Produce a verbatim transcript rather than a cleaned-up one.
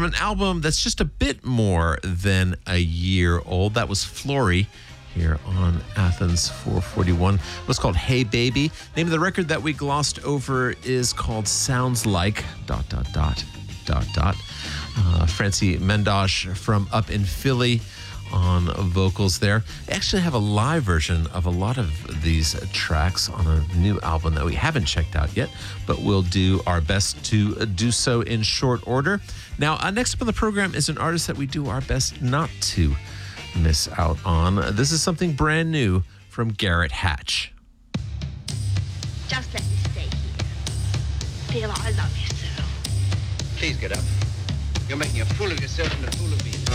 from an album that's just a bit more than a year old. That was Flory here on Athens four forty-one. It was called Hey Baby. Name of the record that we glossed over is called Sounds Like dot dot dot dot dot. Uh, Francie Mendosh from up in Philly on vocals there. They actually have a live version of a lot of these tracks on a new album that we haven't checked out yet, but we'll do our best to do so in short order. Now, uh, next up on the program is an artist that we do our best not to miss out on. This is something brand new from Garrett Hatch. Just let me stay here. Feel I love you so. Please get up. You're making a fool of yourself and a fool of me.